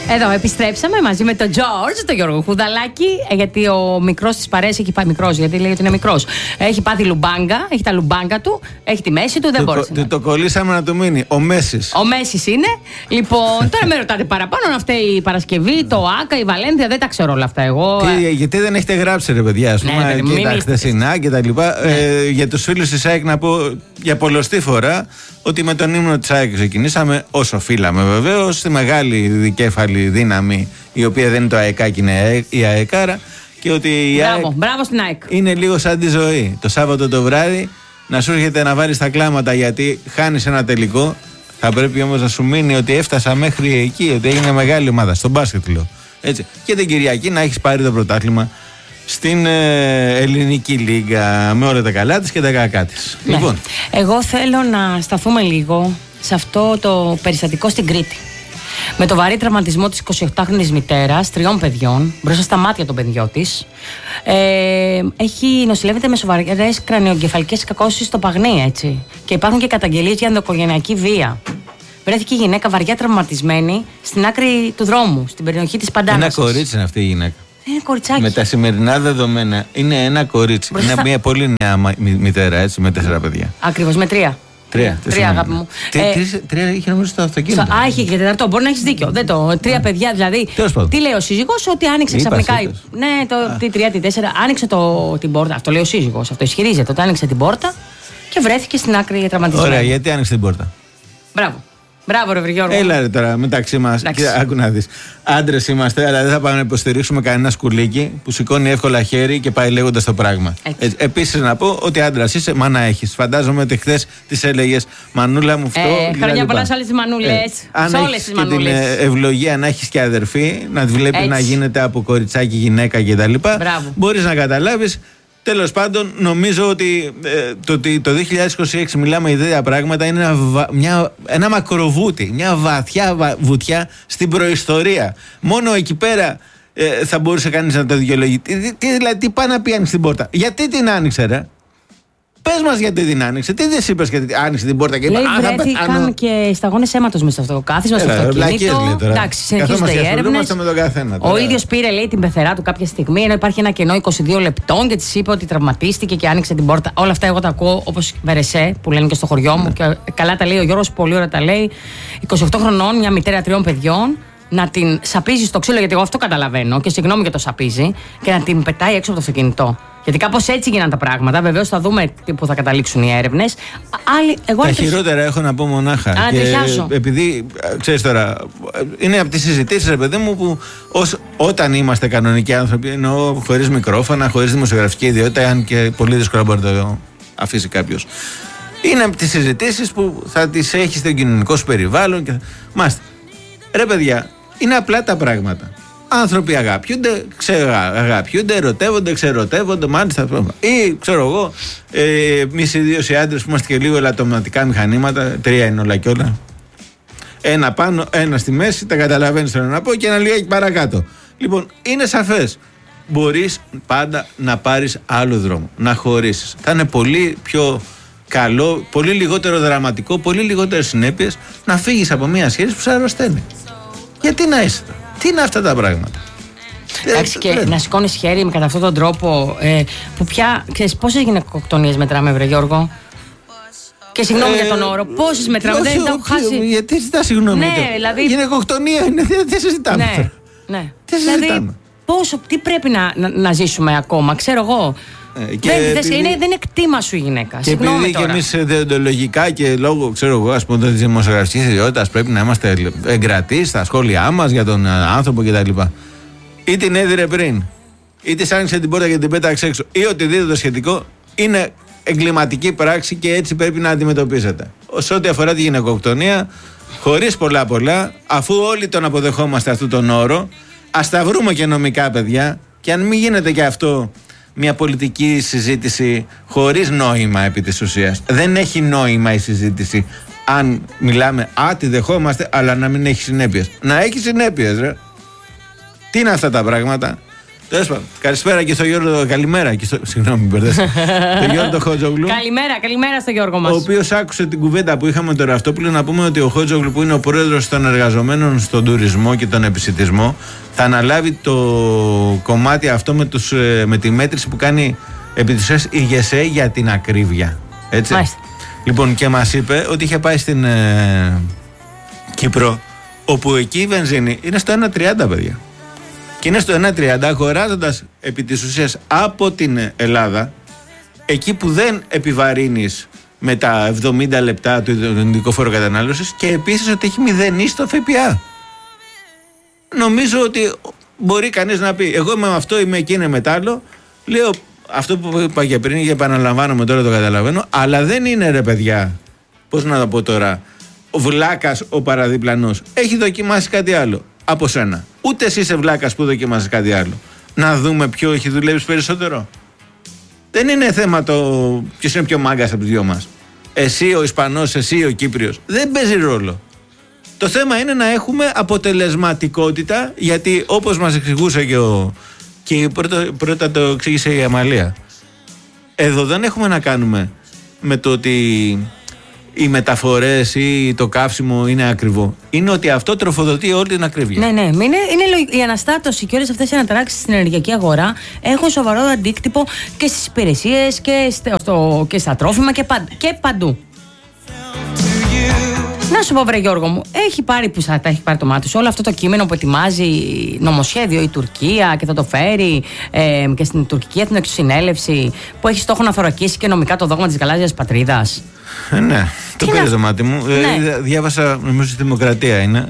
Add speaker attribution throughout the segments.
Speaker 1: Εδώ επιστρέψαμε μαζί με τον George, τον Γιώργο Χουδαλάκη, γιατί ο μικρός της παρέας έχει πάει. Μικρός, γιατί λέει ότι είναι μικρός. Έχει πάθει λουμπάγκα, έχει τα λουμπάγκα του, έχει τη μέση του, δεν μπόρεσε.
Speaker 2: Το κολλήσαμε να του μείνει. Ο Μέσης.
Speaker 1: Ο Μέσης είναι. Λοιπόν, τώρα με ρωτάτε παραπάνω να φταίει η Παρασκευή, το ΆΚΑ, η Βαλένθια, δεν τα ξέρω όλα αυτά εγώ.
Speaker 2: Γιατί δεν έχετε γράψει, ρε παιδιά, ας πούμε, και τα χθεσινά και τα λοιπά. Για τους φίλους της ΑΕΚ να πω για πολλοστή φορά ότι με τον ύμνο της ΑΕΚ ξεκινήσαμε όσο οφείλαμε βεβαίως, στη μεγάλη δικέφαλη δύναμη η οποία δεν είναι το ΑΕΚΑ και είναι η ΑΕΚΑΡΑ, και ότι η ΑΕΚ
Speaker 1: μπράβο στην ΑΕΚ.
Speaker 2: Είναι λίγο σαν τη ζωή. Το Σάββατο το βράδυ να σου έρχεται να βάλεις τα κλάματα γιατί χάνεις ένα τελικό. Θα πρέπει όμως να σου μείνει ότι έφτασα μέχρι εκεί, ότι έγινε μεγάλη ομάδα. Στον μπάσκετ λέω. Έτσι. Και την Κυριακή να έχεις πάρει το πρωτάθλημα στην ελληνική λίγα με όλα τα καλά της και τα κακά της.
Speaker 1: Ναι.
Speaker 2: Λοιπόν.
Speaker 1: Εγώ θέλω να σταθούμε λίγο σε αυτό το περιστατικό στην Κρήτη. Με το βαρύ τραυματισμό της 28χρονης μητέρας 3 παιδιών, μπροστά στα μάτια των παιδιών της, νοσηλεύεται με σοβαρές κρανιογκεφαλικές κακώσεις στο Παγνί, έτσι. Και υπάρχουν και καταγγελίες για ενδοοικογενειακή βία. Βρέθηκε η γυναίκα βαριά τραυματισμένη στην άκρη του δρόμου, στην περιοχή της Παντάνας.
Speaker 2: Ένα κορίτσι είναι αυτή η γυναίκα.
Speaker 1: Είναι κοριτσάκι.
Speaker 2: Με τα σημερινά δεδομένα είναι ένα κορίτσι. Είναι μια πολύ νέα μητέρα, έτσι, με 4 παιδιά.
Speaker 1: Ακριβώς, με 3.
Speaker 2: 3,
Speaker 1: αγάπη μου.
Speaker 2: 3 είχε νομίζω στο αυτοκίνητο.
Speaker 1: Είχε και 4. Μπορεί να έχει δίκιο. 3 παιδιά δηλαδή. Τι λέει ο σύζυγος, ότι άνοιξε ξαφνικά. Ναι, τη 3, τη 4. Άνοιξε την πόρτα. Αυτό λέει ο σύζυγος. Αυτό ισχυρίζεται. Ότι άνοιξε την πόρτα και βρέθηκε στην άκρη τραυματισμένη.
Speaker 2: Ωραία, γιατί άνοιξε την πόρτα.
Speaker 1: Μπράβο. Μπράβο, ρε Γιώργο.
Speaker 2: Έλα ρε τώρα μεταξύ μας. Άκου να δεις. Άντρες είμαστε, αλλά δεν θα πάμε να υποστηρίξουμε κανένα σκουλίκι που σηκώνει εύκολα χέρι και πάει λέγοντας το πράγμα. Επίσης να πω ότι άντρας είσαι, μάνα έχεις. Φαντάζομαι ότι χθες τις έλεγες Μανούλα μου αυτό.
Speaker 1: Χρόνια πολλά σε όλες τις μανούλες.
Speaker 2: Αν έχεις και την ευλογία να έχεις και αδερφή, να τη βλέπει να γίνεται από κοριτσάκι γυναίκα κτλ. Μπορείς να καταλάβεις. Τέλος πάντων, νομίζω ότι το 2026 μιλάμε για τέτοια πράγματα. Είναι ένα μακροβούτι, μια βαθιά βουτιά στην προϊστορία. Μόνο εκεί πέρα θα μπορούσε κανείς να το δικαιολογήσει. Τι πάει να πει άνοιξε την πόρτα. Γιατί την άνοιξε, ρε? Πες μας γιατί την άνοιξε. Τι δεν είπες γιατί άνοιξε την πόρτα και
Speaker 1: λέει βρέθηκαν και σταγόνες αίματος μέσα στο κάθισμα, στο αυτοκίνητο. Εντάξει, συνεχίζονται οι έρευνες. Ο ίδιος πήρε, λέει, την πεθερά του κάποια στιγμή, ενώ υπάρχει ένα κενό 22 λεπτών και της είπε ότι τραυματίστηκε και άνοιξε την πόρτα. Όλα αυτά εγώ τα ακούω όπως Βερεσέ που λένε και στο χωριό μου. Και καλά τα λέει ο Γιώργος, πολύ ωραία τα λέει. 28 χρονών, μια μητέρα 3 παιδιών. Να την σαπίζει στο ξύλο, γιατί εγώ αυτό καταλαβαίνω και συγγνώμη για το σαπίζει, και να την πετάει έξω από το αυτοκίνητο. Γιατί κάπως έτσι γίνανε τα πράγματα. Βεβαίως θα δούμε πού θα καταλήξουν οι έρευνες.
Speaker 2: Τα χειρότερα έχω να πω μονάχα. Επειδή ξέρεις τώρα, είναι από τις συζητήσεις, ρε παιδί μου, που όταν είμαστε κανονικοί άνθρωποι, εννοώ χωρίς μικρόφωνα, χωρίς δημοσιογραφική ιδιότητα, αν και πολύ δύσκολα μπορεί να το αφήσει κάποιος. Είναι από τις συζητήσεις που θα τις έχει στο κοινωνικό σου περιβάλλον. Μάλιστα. Ρε παιδιά, είναι απλά τα πράγματα. Άνθρωποι αγαπιούνται, ξεαγαπιούνται, ερωτεύονται, ξερωτεύονται, μάλιστα. Ή ξέρω εγώ, εμείς οι δύο οι άντρες που είμαστε και λίγο ελαττωματικά μηχανήματα, 3 είναι όλα κι όλα. Ένα πάνω, ένα στη μέση, τα καταλαβαίνεις θέλω να πω, και ένα λίγα παρακάτω. Λοιπόν, είναι σαφές. Μπορείς πάντα να πάρεις άλλο δρόμο, να χωρίσεις. Θα είναι πολύ πιο καλό, πολύ λιγότερο δραματικό, πολύ λιγότερες συνέπειες να φύγεις από μια σχέση που σε αρρωσταίνει. Γιατί να είσαι τώρα? Τι είναι αυτά τα πράγματα?
Speaker 1: Εντάξει, και να σηκώνεις χέρι κατά αυτόν τον τρόπο που πια, ξέρεις πόσες γυναικοκτονίες μετράμε, βρε Γιώργο? Και συγγνώμη για τον όρο, πόσες μετράμε? Δεν τα έχω χάσει.
Speaker 2: Γιατί ζητάς συγγνώμη?
Speaker 1: Ναι, δηλαδή.
Speaker 2: Γυναικοκτονία είναι, δεν συζητάμε τώρα.
Speaker 1: Ναι.
Speaker 2: Τι συζητάμε?
Speaker 1: Τι πρέπει να ζήσουμε ακόμα, ξέρω εγώ. Δεν είναι κτήμα σου η γυναίκα.
Speaker 2: Και επειδή και εμείς δεοντολογικά και λόγω, ξέρω εγώ, ας πούμε, της δημοσιογραφικής ιδιότητας πρέπει να είμαστε εγκρατείς στα σχόλιά μας για τον άνθρωπο κτλ. Ή την έδιρε πριν, ή της άνοιξε την πόρτα και την πέταξε έξω, ή οτιδήποτε σχετικό, είναι εγκληματική πράξη και έτσι πρέπει να αντιμετωπίζεται. Σε ό,τι αφορά τη γυναικοκτονία, χωρίς πολλά, αφού όλοι τον αποδεχόμαστε αυτόν τον όρο, ας τα βρούμε και νομικά, παιδιά, και αν μην γίνεται και αυτό μια πολιτική συζήτηση χωρίς νόημα επί της ουσίας. Δεν έχει νόημα η συζήτηση αν μιλάμε, τη δεχόμαστε, αλλά να μην έχει συνέπειες. Να έχει συνέπειες, ρε. Τι είναι αυτά τα πράγματα? Καλησπέρα και στο Γιώργο. Καλημέρα. Συγγνώμη, μπερδέσα. Το Γιώργο Χότζογλου.
Speaker 1: Καλημέρα στο Γιώργο μας.
Speaker 2: Ο οποίος άκουσε την κουβέντα που είχαμε τώρα. Αυτό που λέω να πούμε ότι ο Χότζογλου, που είναι ο πρόεδρος των εργαζομένων στον τουρισμό και τον επισιτισμό, θα αναλάβει το κομμάτι αυτό με τη μέτρηση που κάνει επί της ουσίας η ΓΕΣΕ για την ακρίβεια. Έτσι.
Speaker 1: Μάλιστα.
Speaker 2: Λοιπόν, και μας είπε ότι είχε πάει στην Κύπρο, όπου εκεί η βενζίνη είναι στο 1,30, παιδιά. Και είναι στο 1,30 αγοράζοντας επί της ουσίας από την Ελλάδα, εκεί που δεν επιβαρύνεις με τα 70 λεπτά του ειδικού φόρου κατανάλωσης, και επίσης ότι έχει μηδενίσει το ΦΠΑ. Νομίζω ότι μπορεί κανείς να πει: εγώ είμαι με αυτό, είμαι εκεί, είναι μετάλλο. Λέω αυτό που είπα και πριν, και επαναλαμβάνομαι τώρα, το καταλαβαίνω, αλλά δεν είναι, ρε παιδιά, πώς να το πω τώρα, ο βλάκας ο παραδίπλανος έχει δοκιμάσει κάτι άλλο από σένα. Ούτε εσύ είσαι βλάκας που δοκιμάσεις κάτι άλλο. Να δούμε ποιο έχει δουλέψει περισσότερο. Δεν είναι θέμα το ποιος είναι πιο μάγκας από τους δυο μας. Εσύ ο Ισπανός, εσύ ο Κύπριος. Δεν παίζει ρόλο. Το θέμα είναι να έχουμε αποτελεσματικότητα, γιατί όπως μας εξηγούσε και πρώτα το εξήγησε η Αμαλία, εδώ δεν έχουμε να κάνουμε με το ότι οι μεταφορές ή το καύσιμο είναι ακριβό. Είναι ότι αυτό τροφοδοτεί όλη την ακρίβεια.
Speaker 1: Ναι. Είναι η αναστάτωση και όλες αυτές οι αναταράξεις στην ενεργειακή αγορά έχουν σοβαρό αντίκτυπο και στις υπηρεσίες και στα τρόφιμα και παντού. Να σου πω, βρε Γιώργο μου, έχει πάρει το μάτι σου όλο αυτό το κείμενο που ετοιμάζει νομοσχέδιο η Τουρκία και θα το φέρει και στην τουρκική εθνοεξουσυνέλευση, που έχει στόχο να θωρακίσει και νομικά το δόγμα της γαλάζιας πατρίδας.
Speaker 2: Ναι, το πήρε το μάτι μου. Ναι. Διάβασα, νομίζω στη Δημοκρατία είναι,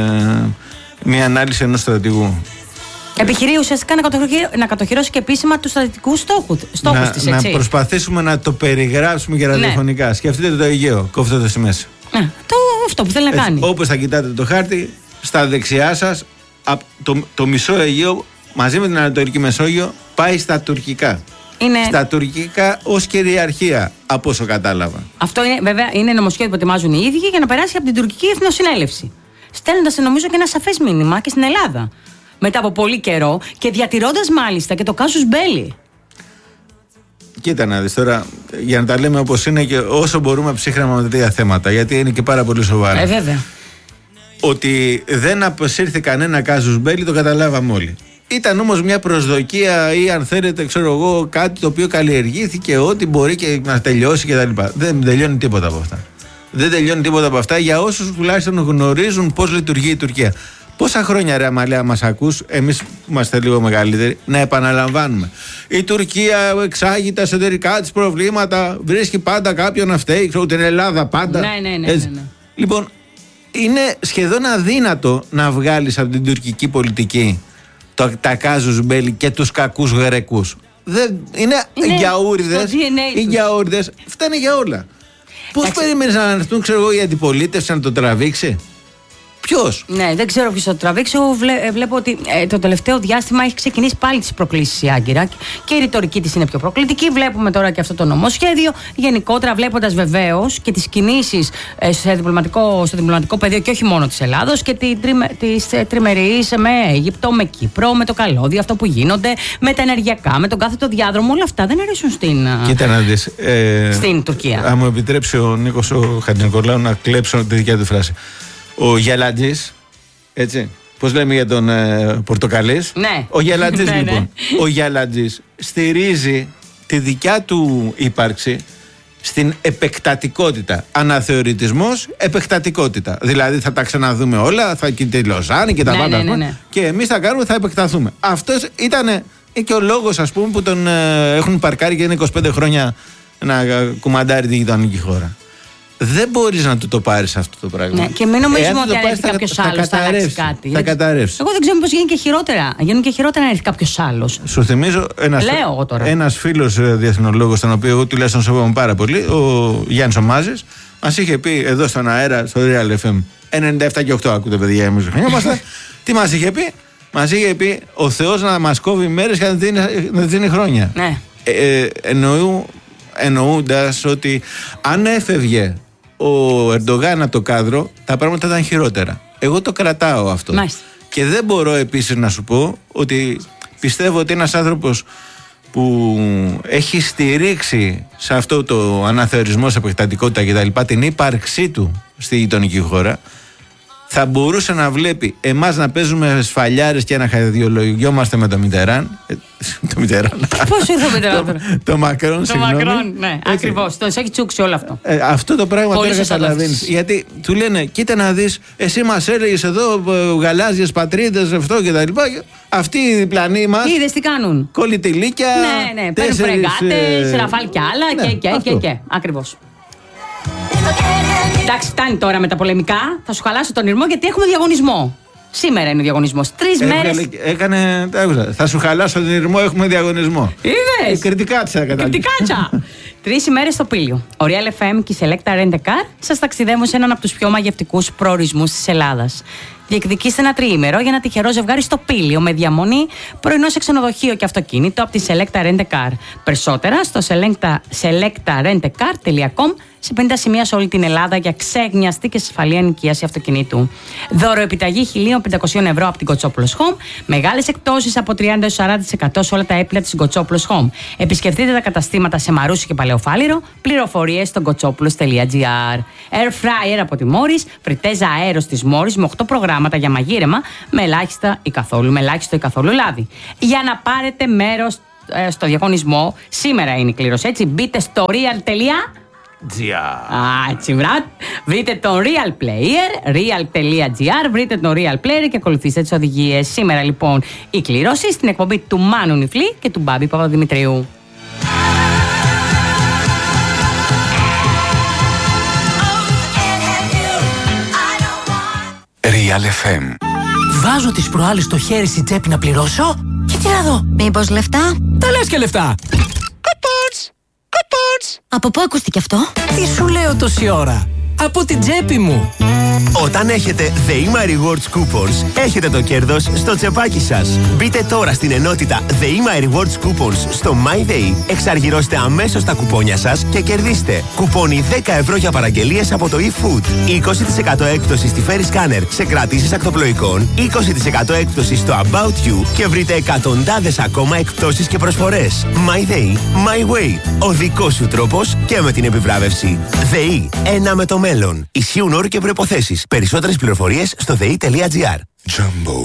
Speaker 2: μια ανάλυση ενός στρατηγού.
Speaker 1: Επιχειρεί ουσιαστικά να κατοχυρώσει και επίσημα τους στρατηγικούς στόχους της, έτσι.
Speaker 2: Να προσπαθήσουμε να το περιγράψουμε και ραδιοφωνικά. Ναι. Σκεφτείτε το Αιγαίο, κόφτε το στη μέση.
Speaker 1: Αυτό που θέλει να κάνει.
Speaker 2: Όπως θα κοιτάτε το χάρτη, στα δεξιά σας το μισό Αιγαίο μαζί με την Ανατολική Μεσόγειο πάει στα τουρκικά. Στα τουρκικά ως κυριαρχία, από όσο κατάλαβα.
Speaker 1: Αυτό είναι, βέβαια, είναι νομοσχέδιο που ετοιμάζουν οι ίδιοι για να περάσει από την τουρκική εθνοσυνέλευση. Στέλνοντας, νομίζω, και ένα σαφές μήνυμα και στην Ελλάδα. Μετά από πολύ καιρό και διατηρώντας μάλιστα και το κάσους μπέλι.
Speaker 2: Κοίτα να δεις τώρα, για να τα λέμε όπως είναι και όσο μπορούμε ψύχραμα με τέτοια θέματα, γιατί είναι και πάρα πολύ σοβαρά.
Speaker 1: Βέβαια.
Speaker 2: Ότι δεν αποσύρθη κανένα κάζους μπέλι, το καταλάβαμε όλοι. Ήταν όμως μια προσδοκία ή, αν θέλετε, ξέρω εγώ, κάτι το οποίο καλλιεργήθηκε ότι μπορεί και να τελειώσει κτλ. Δεν τελειώνει τίποτα από αυτά. Δεν τελειώνει τίποτα από αυτά για όσους τουλάχιστον γνωρίζουν πώς λειτουργεί η Τουρκία. Πόσα χρόνια, ρε Αμαλία, μας ακούς, εμείς που είμαστε λίγο μεγαλύτεροι, να επαναλαμβάνουμε. Η Τουρκία εξάγει τα εσωτερικά της προβλήματα, βρίσκει πάντα κάποιον να φταίει, ξέρω, την Ελλάδα πάντα.
Speaker 1: Ναι.
Speaker 2: Λοιπόν, είναι σχεδόν αδύνατο να βγάλεις από την τουρκική πολιτική τα κάζους μπέλι και τους κακούς Γρεκούς. Είναι γιαούριδες, φτάνει για όλα. Πώς περιμένεις να αναρτούν, ξέρω εγώ, η αντιπολίτευση να το τραβήξει? Ποιος?
Speaker 1: Ναι, δεν ξέρω ποιος θα το τραβήξει. Εγώ βλέπω ότι το τελευταίο διάστημα έχει ξεκινήσει πάλι τις προκλήσεις η Άγκυρα και η ρητορική της είναι πιο προκλητική. Βλέπουμε τώρα και αυτό το νομοσχέδιο. Γενικότερα, βλέποντας βεβαίως και τις κινήσεις στο διπλωματικό πεδίο και όχι μόνο της Ελλάδος και τις τριμερείς με Αίγυπτο, με Κύπρο, με το καλώδιο, αυτό που γίνονται, με τα ενεργειακά, με τον κάθετο διάδρομο, όλα αυτά δεν αρέσουν στην Τουρκία.
Speaker 2: Αν μου επιτρέψει ο Νίκος ο Χατζηνικολάου να κλέψω τη δικιά του φράση. Ο Γελατζής, έτσι, πώς λέμε για τον Πορτοκαλής.
Speaker 1: Ναι.
Speaker 2: Ο Γελατζής, λοιπόν. Ο Γελατζής στηρίζει τη δικιά του ύπαρξη στην επεκτατικότητα. Αναθεωρητισμός, επεκτατικότητα. Δηλαδή θα τα ξαναδούμε όλα, θα και τη Λοζάνη και τα πάντα.
Speaker 1: Ναι.
Speaker 2: Και εμείς θα κάνουμε, θα επεκταθούμε. Αυτός ήταν και ο λόγος, ας πούμε, που τον έχουν παρκάρει και είναι 25 χρόνια να κουμαντάρει τη γειτονική χώρα. Δεν μπορείς να του το πάρεις αυτό το πράγμα.
Speaker 1: Ναι, και μην νομίζουμε ότι αν έρθει κάποιος άλλος θα αλλάξει κάτι.
Speaker 2: Θα καταρρεύσει.
Speaker 1: Εγώ δεν ξέρω πώς γίνει και χειρότερα. Γίνουν και χειρότερα να έρθει κάποιος άλλος.
Speaker 2: Σου θυμίζω ένας φίλος διεθνολόγος, τον οποίο εγώ τουλάχιστον σέβομαι πάρα πολύ, ο Γιάννης ο Μάζης, μας είχε πει εδώ στον αέρα, στο Real FM 97 και 8, ακούτε παιδιά, εμείς χρειαζόμαστε. Τι μας είχε πει? Μας είχε πει ο Θεός να μας κόβει μέρες και να δίνει χρόνια.
Speaker 1: Ναι.
Speaker 2: Εννοώντας ότι αν έφευγε ο Ερντογάν από το κάδρο, τα πράγματα ήταν χειρότερα. Εγώ το κρατάω αυτό.
Speaker 1: Μάλιστα.
Speaker 2: Και δεν μπορώ επίσης να σου πω ότι πιστεύω ότι ένας άνθρωπος που έχει στηρίξει σε αυτό το αναθεωρισμό, σε επεκτατικότητα κτλ. Την ύπαρξή του στη γειτονική χώρα, θα μπορούσε να βλέπει εμάς να παίζουμε σφαλιάρες και να χαϊδιολογιόμαστε με το Μιτεράν. Το Μιτεράν.
Speaker 1: Πώς ήρθε το Μιτεράν?
Speaker 2: Το Μακρόν, συγγνώμη. Το
Speaker 1: Μακρόν, ναι, ακριβώς. Το έχει τσούξει όλο αυτό.
Speaker 2: Αυτό το πράγμα δεν καταλαβαίνεις. Γιατί του λένε, κοίτα να δεις, εσύ μας έλεγες εδώ γαλάζιες πατρίδες, αυτό κτλ. Αυτοί οι διπλανοί μας.
Speaker 1: Είδες τι κάνουν.
Speaker 2: Κολλητηλίκια.
Speaker 1: Ναι, παίρνουν φρεγάτες, ραφάλ κι άλλα και. Ακριβώς. Εντάξει, φτάνει τώρα με τα πολεμικά. Θα σου χαλάσω τον ήρμο γιατί έχουμε διαγωνισμό. Σήμερα είναι ο διαγωνισμός. 3 μέρες.
Speaker 2: Έκανε. Θα σου χαλάσω τον ήρμο, έχουμε διαγωνισμό.
Speaker 1: Είδες.
Speaker 2: Κριτικά της έκανα.
Speaker 1: Κριτικάτσα. 3 ημέρες στο Πήλιο. Ο Real FM και η Selecta Rent a Car σας ταξιδεύουν σε έναν από τους πιο μαγευτικούς προορισμούς της Ελλάδας. Διεκδικήστε ένα τριήμερο για ένα τυχερό ζευγάρι στο Πήλιο με διαμονή, πρωινό σε ξενοδοχείο και αυτοκίνητο από τη Selecta Rent a Car. Περισσότερα στο selectarentacar.com, σε 50 σημεία σε όλη την Ελλάδα για ξέγνιαστη και ασφαλή ενοικίαση αυτοκινήτου. Δώρο επιταγή 1.500 ευρώ από την Κοτσόπουλος Home. Μεγάλες εκπτώσεις από 30-40% σε όλα τα έπιπλα της Κοτσόπουλος Home. Επισκεφτείτε τα καταστήματα σε Μαρούσι και Παλαιοφάλιρο. Πληροφορίες στο kotsopoulos.gr. Air fryer από τη Morris. Φριτέζα αέρος της Morris με 8 προγράμματα για μαγείρεμα με ελάχιστο ή καθόλου λάδι. Για να πάρετε μέρος στο διαγωνισμό, σήμερα είναι η κλήρωση, έτσι. Μπείτε στο real.gr. Έτσι, βρείτε τον Real Player, real.gr, βρείτε τον Real Player και ακολουθήστε τις οδηγίες. Σήμερα λοιπόν η κλήρωση στην εκπομπή του Μάνου Νιφλή και του Μπάμπη Παπαδημητρίου.
Speaker 3: Real FM.
Speaker 4: Βάζω τις προάλλες το χέρι στη τσέπη να πληρώσω και τι να δω.
Speaker 5: Μήπως λεφτά?
Speaker 4: Τα λες και λεφτά.
Speaker 5: Από πού ακούστηκε αυτό?
Speaker 4: Τι σου λέω τόση ώρα? Από την τσέπη μου.
Speaker 3: Όταν έχετε ΔΕΗΜΑ Rewards Coupons, έχετε το κέρδος στο τσεπάκι σας. Μπείτε τώρα στην ενότητα ΔΕΗΜΑ Rewards Coupons στο MyDay, εξαργυρώστε αμέσως τα κουπόνια σας και κερδίστε κουπόνι 10 ευρώ για παραγγελίες από το eFood, 20% έκπτωση στη Ferry Scanner σε κρατήσεις ακτοπλοϊκών, 20% έκπτωση στο About You και βρείτε εκατοντάδες ακόμα εκπτώσεις και προσφορές. MyDay, My Way. Ο δικός σου τρόπος και με την επιβράβευση. ΔΕΗ, ένα με το μέλλον. Ισχύουν όροι και προϋποθέσεις. Περισσότερες πληροφορίες στο dei.gr.